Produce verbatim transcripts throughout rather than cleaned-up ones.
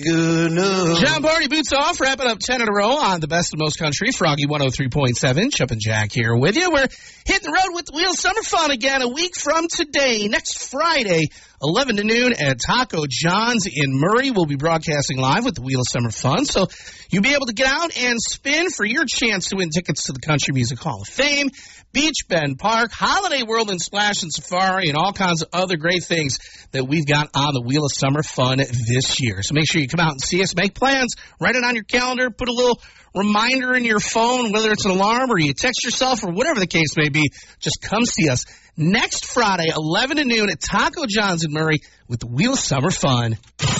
Good enough. John Barney boots off, wrapping up ten in a row on the best of most country. Froggy one oh three point seven. Chip and Jack here with you. We're hitting the road with the Wheel Summer Fun again a week from today. Next Friday, eleven to noon at Taco John's in Murray. We'll be broadcasting live with the Wheel of Summer Fun. So you'll be able to get out and spin for your chance to win tickets to the Country Music Hall of Fame, Beach Bend Park, Holiday World and Splash and Safari, and all kinds of other great things that we've got on the Wheel of Summer Fun this year. So make sure you come out and see us. Make plans. Write it on your calendar. Put a little reminder in your phone, whether it's an alarm or you text yourself or whatever the case may be. Just come see us next Friday, eleven to noon at Taco John's in Murray with the Wheel of Summer Fun.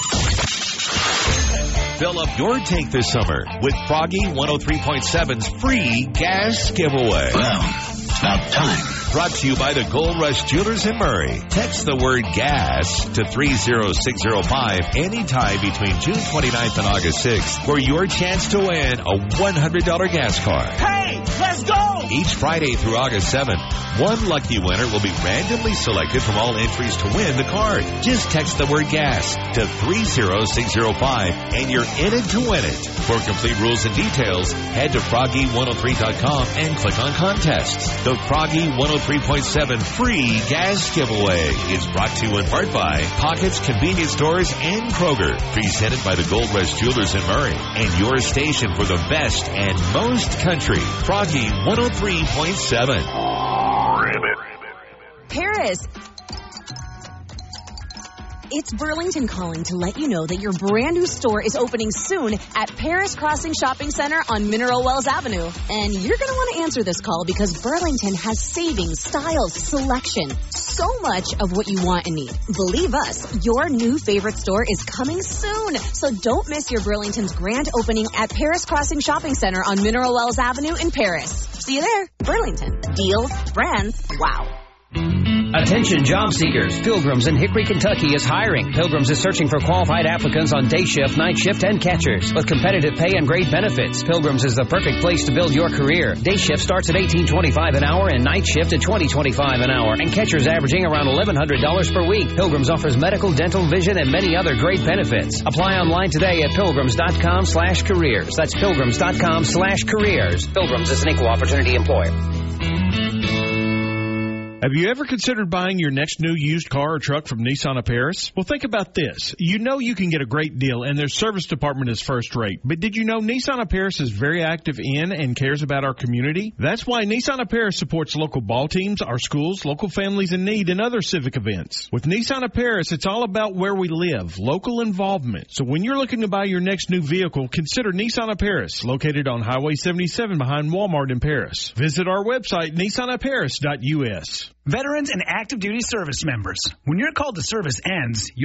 Fill up your tank this summer with Froggy one oh three point seven's free gas giveaway. Well, it's about time. Brought to you by the Gold Rush Jewelers in Murray. Text the word gas to three oh six oh five anytime between June twenty-ninth and August sixth for your chance to win a one hundred dollars gas card. Hey, let's go! Each Friday through August seventh, one lucky winner will be randomly selected from all entries to win the card. Just text the word gas to three oh six oh five and you're in it to win it. For complete rules and details, head to froggy one oh three dot com and click on contests. The Froggy one oh three point seven free gas giveaway is brought to you in part by Pockets Convenience Stores and Kroger. Presented by the Gold Rush Jewelers in Murray and your station for the best and most country. Froggy one oh three point seven. Paris. It's Burlington calling to let you know that your brand new store is opening soon at Paris Crossing Shopping Center on Mineral Wells Avenue. And you're going to want to answer this call because Burlington has savings, styles, selection, so much of what you want and need. Believe us, your new favorite store is coming soon. So don't miss your Burlington's grand opening at Paris Crossing Shopping Center on Mineral Wells Avenue in Paris. See you there. Burlington. Deals, brands, wow. Attention job seekers. Pilgrims in Hickory, Kentucky is hiring. Pilgrims is searching for qualified applicants on day shift, night shift, and catchers with competitive pay and great benefits. Pilgrims is the perfect place to build your career. Day shift starts at eighteen twenty-five an hour and night shift at twenty twenty-five an hour, and catchers averaging around eleven hundred dollars per week. Pilgrims offers medical, dental, vision, and many other great benefits. Apply online today at pilgrims.com slash careers. That's pilgrims.com slash careers. Pilgrims is an equal opportunity employer. Have you ever considered buying your next new used car or truck from Nissan of Paris? Well, think about this. You know you can get a great deal, and their service department is first rate. But did you know Nissan of Paris is very active in and cares about our community? That's why Nissan of Paris supports local ball teams, our schools, local families in need, and other civic events. With Nissan of Paris, it's all about where we live, local involvement. So when you're looking to buy your next new vehicle, consider Nissan of Paris, located on Highway seventy-seven behind Walmart in Paris. Visit our website, nissan of paris dot u s. Veterans and active duty service members, when your call to service ends,